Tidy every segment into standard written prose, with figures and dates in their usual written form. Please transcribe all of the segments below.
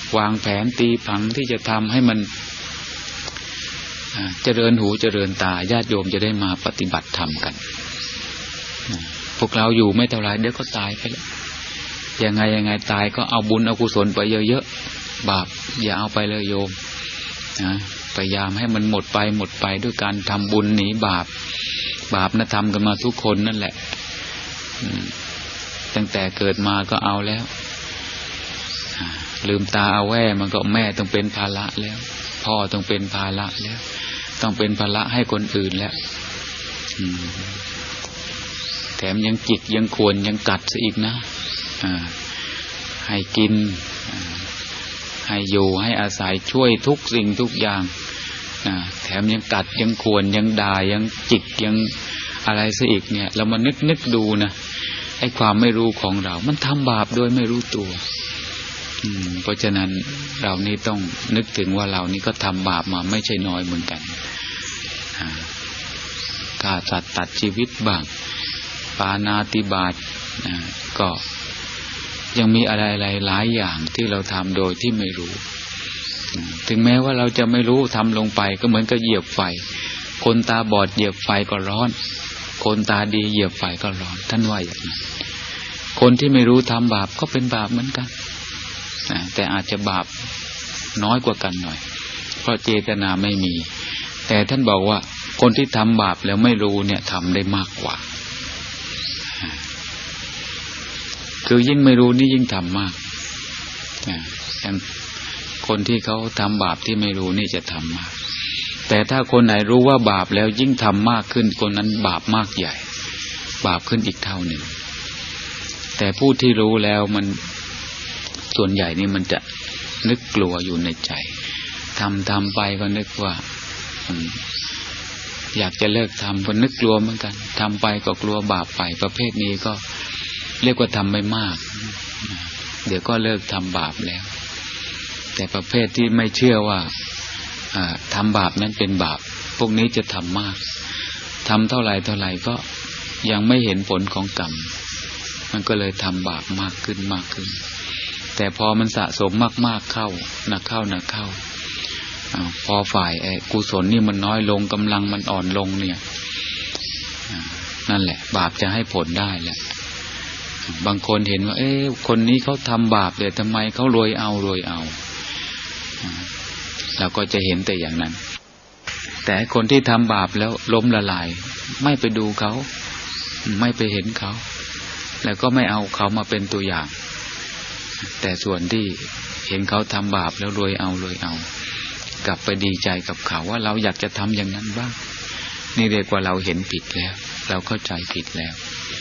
วางแผนตีผังที่จะทำให้มันเจริญหูเจริญตาญาติโยมจะได้มาปฏิบัติธรรมกันพวกเราอยู่ไม่เท่าไรเดี๋ยวก็ตายไปแล้วยังไงตายก็เอาบุญเอากุศลไปเยอะๆบาปอย่าเอาไปเลยโยมนะพยายามให้มันหมดไปด้วยการทำบุญหนีบาปนะทำกันมาทุกคนนั่นแหละตั้งแต่เกิดมาก็เอาแล้วลืมตาเอาแว่มันก็แม่ต้องเป็นภาระแล้วพ่อต้องเป็นภาระแล้วต้องเป็นภาระให้คนอื่นแล้วแถมยังจิกยังควรยังกัดซะอีกนะให้กินให้อยู่ให้อาศัยช่วยทุกสิ่งทุกอย่างแถมยังกัดยังควรยังด่ายังจิกยังอะไรซะอีกเนี่ยเรามานึกดูนะไอ้ความไม่รู้ของเรามันทำบาปโดยไม่รู้ตัวเพราะฉะนั้นเรานี่ต้องนึกถึงว่าเรานี่ก็ทำบาปมาไม่ใช่น้อยเหมือนกันฆ่าสัตว์ตัดชีวิตบ้างปาณาติบาตก็ยังมีอะไรหลายอย่างที่เราทำโดยที่ไม่รู้ถึงแม้ว่าเราจะไม่รู้ทำลงไปก็เหมือนกับเหยียบไฟคนตาบอดเหยียบไฟก็ร้อนคนตาดีเหยียบไฟก็ร้อนท่านว่าอย่างนั้นคนที่ไม่รู้ทำบาปก็เป็นบาปเหมือนกันแต่อาจจะบาปน้อยกว่ากันหน่อยเพราะเจตนาไม่มีแต่ท่านบอกว่าคนที่ทำบาปแล้วไม่รู้เนี่ยทำได้มากกว่าคือยิ่งไม่รู้นี่ยิ่งทำมากคนที่เขาทำบาปที่ไม่รู้นี่จะทำมากแต่ถ้าคนไหนรู้ว่าบาปแล้วยิ่งทำมากขึ้นคนนั้นบาปมากใหญ่บาปขึ้นอีกเท่าหนึ่งแต่ผู้ที่รู้แล้วมันส่วนใหญ่นี่มันจะนึกกลัวอยู่ในใจทำไปก็นึกว่าอยากจะเลิกทำก็นึกกลัวเหมือนกันทำไปก็กลัวบาปไปประเภทนี้ก็เรียกว่าทำไม่มากเดี๋ยวก็เลิกทำบาปแล้วแต่ประเภทที่ไม่เชื่อว่าทำบาปนั้นเป็นบาปพวกนี้จะทำมากทำเท่าไหร่ก็ยังไม่เห็นผลของกรรมมันก็เลยทำบาปมากขึ้นแต่พอมันสะสมมากๆเข้าหนักเข้าพอฝ่ายกุศลนี่มันน้อยลงกำลังมันอ่อนลงเนี่ยนั่นแหละบาปจะให้ผลได้แหละบางคนเห็นว่าคนนี้เขาทำบาปแต่ทำไมเขารวยเอาเราก็จะเห็นแต่อย่างนั้นแต่คนที่ทำบาปแล้วล้มละลายไม่ไปดูเขาไม่ไปเห็นเขาแล้วก็ไม่เอาเขามาเป็นตัวอย่างแต่ส่วนที่เห็นเขาทำบาปแล้วรวยเอากลับไปดีใจกับเขาว่าเราอยากจะทำอย่างนั้นบ้างนี่เรียกว่าเราเห็นผิดแล้วเราเข้าใจผิดแล้ว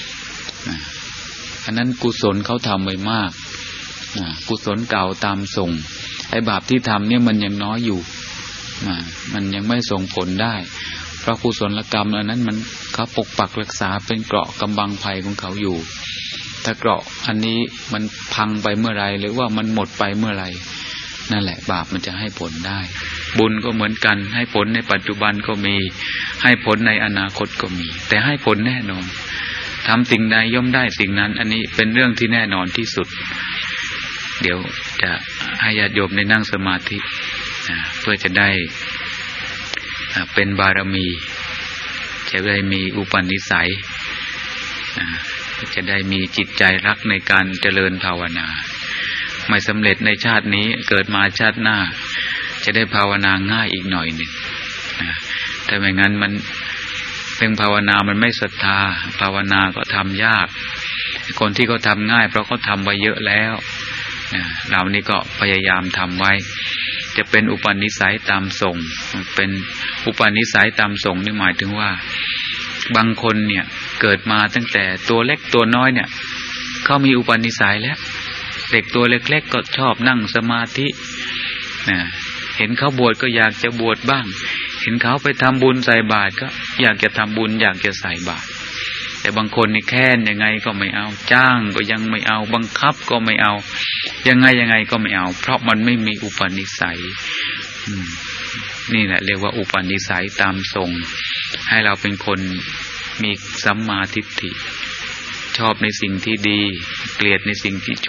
อันนั้นกุศลเขาทำไว้มากกุศลเก่าตามส่งไอ้บาปที่ทำเนี่ยมันยังน้อยอยู่มันยังไม่ส่งผลได้เพราะกุศลกรรมอันนั้นมันเขาปกปักรักษาเป็นเกราะกำบังภัยของเขาอยู่ถ้าเกราะอันนี้มันพังไปเมื่อไรหรือว่ามันหมดไปเมื่อไรนั่นแหละบาปมันจะให้ผลได้บุญก็เหมือนกันให้ผลในปัจจุบันก็มีให้ผลในอนาคตก็มีแต่ให้ผลแน่นอนทำสิ่งใดย่อมได้สิ่งนั้นอันนี้เป็นเรื่องที่แน่นอนที่สุดเดี๋ยวจะให้ญาติโยมได้นั่งสมาธิเพื่อจะได้เป็นบารมีจะได้มีอุปนิสัยจะได้มีจิตใจรักในการเจริญภาวนาไม่สำเร็จในชาตินี้เกิดมาชาติหน้าจะได้ภาวนาง่ายอีกหน่อยหนึ่งถ้าไม่งั้นมันเป็นภาวนามันไม่ศรัทธาภาวนาก็ทำยากคนที่เขาทำง่ายเพราะเขาทำไว้เยอะแล้วเรานี่ก็พยายามทำไว้จะเป็นอุปนิสัยตามส่งเป็นอุปนิสัยตามส่งนี่หมายถึงว่าบางคนเนี่ยเกิดมาตั้งแต่ตัวเล็กตัวน้อยเนี่ยเขามีอุปนิสัยแล้วเด็กตัวเล็กๆก็ชอบนั่งสมาธิเห็นเขาบวชก็อยากจะบวชบ้างเห็นเขาไปทำบุญใส่บาตรก็อยากจะทำบุญอยากจะใส่บาตรแต่บางคนนี่แค้นยังไงก็ไม่เอาจ้างก็ยังไม่เอาบังคับก็ไม่เอายังไงก็ไม่เอาเพราะมันไม่มีอุปนิสัยนี่แหละเรียกว่าอุปนิสัยตามทรงให้เราเป็นคนมีสัมมาทิฏฐิชอบในสิ่งที่ดีเกลียดในสิ่งที่